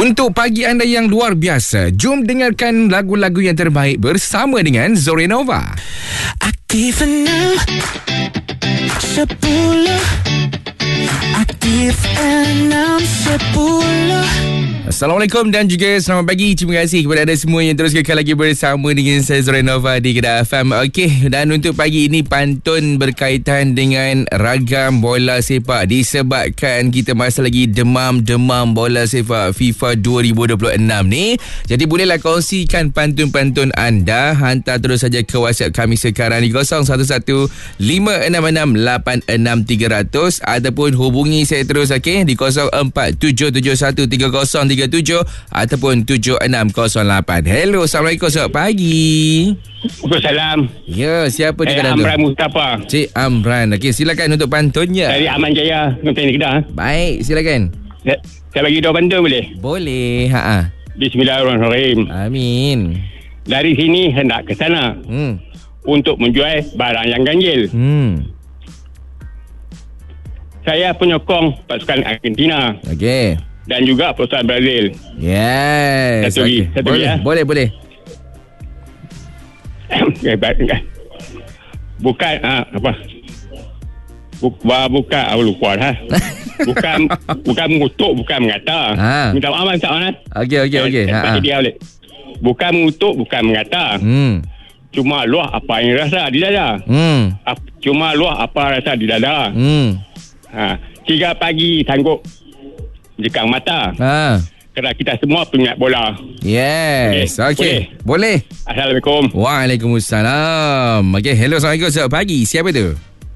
Untuk pagi anda yang luar biasa, jom dengarkan lagu-lagu yang terbaik bersama dengan Zorenova. Aktif 6 10 Aktif 6 10. Assalamualaikum dan juga selamat pagi. Terima kasih kepada anda semua yang terus kekal lagi bersama dengan saya Zorenova di Kedah FM. Okey, dan untuk pagi ini pantun berkaitan dengan ragam bola sepak disebabkan kita masih lagi demam bola sepak FIFA 2026 ni. Jadi bolehlah kongsikan pantun-pantun anda, hantar terus saja ke WhatsApp kami sekarang di 011566863000 ataupun hubungi saya terus di 0477130337 ataupun 7608. Hello, Assalamualaikum, selamat pagi. Waalaikumsalam. Ya, siapa di kanan tu? Amran Mustafa. Cik Amran. Okey, silakan untuk pantunnya. Dari Aman Jaya, Kelenteng Kedah. Baik, silakan. Saya bagi dua pantun boleh? Boleh. Bismillahirrahmanirrahim. Amin. Dari sini hendak ke sana untuk menjual barang yang ganjil. Saya penyokong pasukan Argentina. Okey. Dan juga perusahaan Brazil. Yes. Satu lagi. Boleh. Bukan apa? Bukan lupa dah. Bukan mengutuk, bukan mengata. Minta maaf tak. Okey. Dia boleh. Bukan mengutuk, bukan mengata. Cuma luah apa yang rasa di dada. Cuma luah apa rasa di dada. 3 pagi sanggup jekang mata. Kerana kita semua punya bola. Yes. Okey. Boleh. Assalamualaikum. Waalaikumsalam. Okey, hello, Assalamualaikum. Selamat pagi. Siapa tu?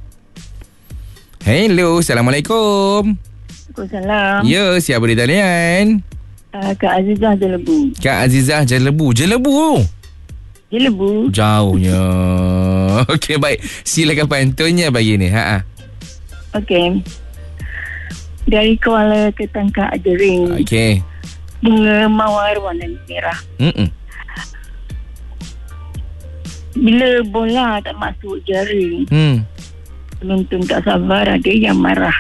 Hello, Assalamualaikum. Waalaikumsalam. Ya, siapa di talian? Kak Azizah Jelebu. Kak Azizah Jelebu. Jelebu jauhnya. Okey, baik. Silakan pantunnya pagi ni. Okey. Dari Kuala ke Tangkak Jering. Okey. Bunga mawar warna merah. Bila bola tak masuk jaring, penonton tak sabar, ada yang marah.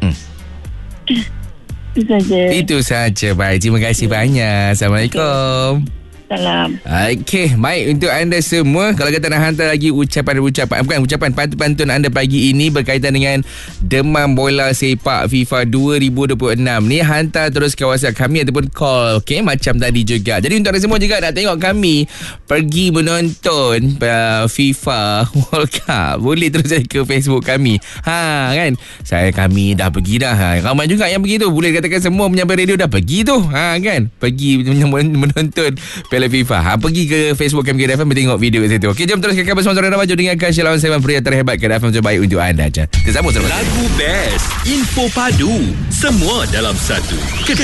Itu saja. Itu saja. Baik, terima kasih banyak. Assalamualaikum. Salam. Okey, baik untuk anda semua. Kalau kata nak hantar lagi ucapan pantun anda pagi ini berkaitan dengan demam bola sepak FIFA 2026 ni, hantar terus ke WhatsApp kami ataupun call. Okey, macam tadi juga. Jadi untuk anda semua juga nak tengok kami pergi menonton FIFA World Cup, boleh terus ke Facebook kami. Kan? Kami dah pergi dah. Ramai juga yang pergi tu. Boleh katakan semua penyampai radio dah pergi tu. Kan? Pergi menonton FIFA. Pergi ke Facebook kami Kedah FM, tengok video kat situ. Okey, jom terus ke kabar sponsor dan baju dengan Kansy lawan 7 pria terhebat Kedah FM terbaik untuk anda. Kita sambung terus. Lagu best, info padu, semua dalam satu.